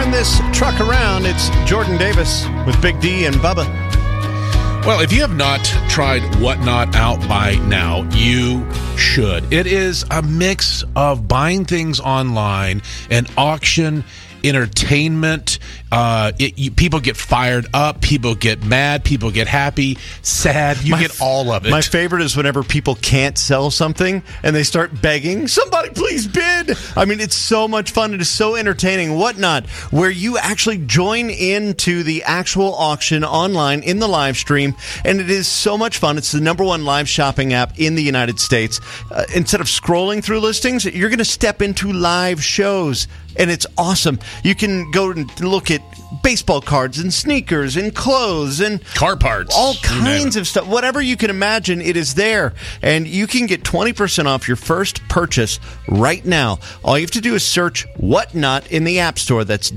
turn this truck around. It's Jordan Davis with Big D and Bubba. Well, if you have not tried Whatnot out by now, you should. It is a mix of buying things online and auction, entertainment. People get fired up, people get mad, people get happy, sad. You get all of it. My favorite is whenever people can't sell something and they start begging, somebody please bid. I mean, it's so much fun. It is so entertaining. Whatnot, where you actually join into the actual auction online in the live stream, and it is so much fun. It's the #1 live shopping app in the United States. Instead of scrolling through listings, you're going to step into live shows, and it's awesome. You can go and look at baseball cards and sneakers and clothes and car parts, all kinds of stuff. Whatever you can imagine, it is there. And you can get 20% off your first purchase right now. All you have to do is search Whatnot in the App Store. That's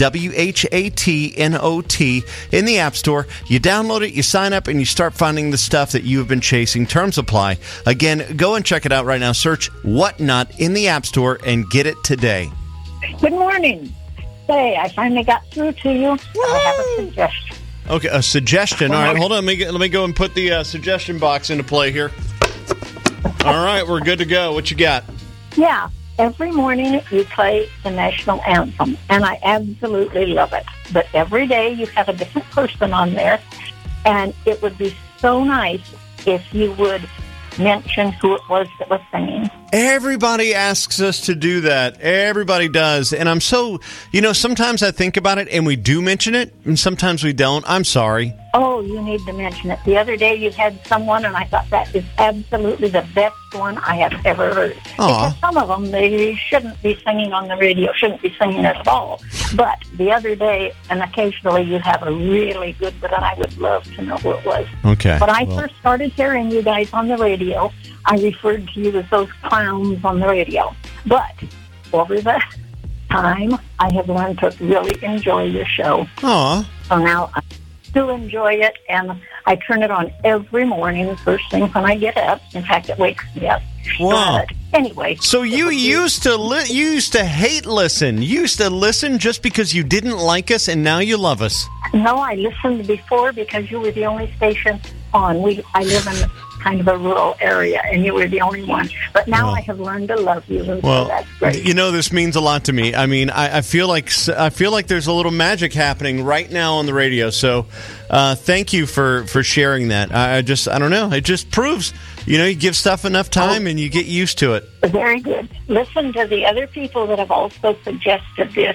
WHATNOT in the App Store. You download it, you sign up, and you start finding the stuff that you have been chasing. Terms apply. Again, go and check it out right now. Search Whatnot in the App Store and get it today. Good morning. Say, I finally got through to you. I have a suggestion. Okay, a suggestion. All right, hold on. Let me go and put the suggestion box into play here. All right, we're good to go. What you got? Yeah, every morning you play the national anthem, and I absolutely love it. But every day you have a different person on there, and it would be so nice if you would mention who it was that was singing. Everybody asks us to do that. Everybody does. And I'm so, sometimes I think about it and we do mention it, and sometimes we don't. I'm sorry. Oh, you need to mention it. The other day you had someone, and I thought that is absolutely the best one I have ever heard. Because some of them, they shouldn't be singing on the radio, shouldn't be singing at all. But the other day, and occasionally you have a really good one, and I would love to know who it was. Okay. When I first started hearing you guys on the radio, I referred to you as those clowns on the radio. But over the time, I have learned to really enjoy your show. Aw. So now I do enjoy it, and I turn it on every morning, the first thing when I get up. In fact, it wakes me up. Wow. But anyway. So you used to hate listen. You used to listen just because you didn't like us, and now you love us. No, I listened before because you were the only station on. I live in kind of a rural area, and you were the only one. But now I have learned to love you, and so that's great. This means a lot to me. I mean, I feel like there's a little magic happening right now on the radio. So, thank you for sharing that. I don't know. It just proves, you give stuff enough time and you get used to it. Very good. Listen to the other people that have also suggested this,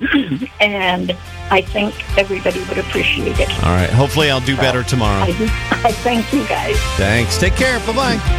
and I think everybody would appreciate it. All right. Hopefully I'll do better tomorrow. I thank you guys. Thanks. Take care. Bye-bye.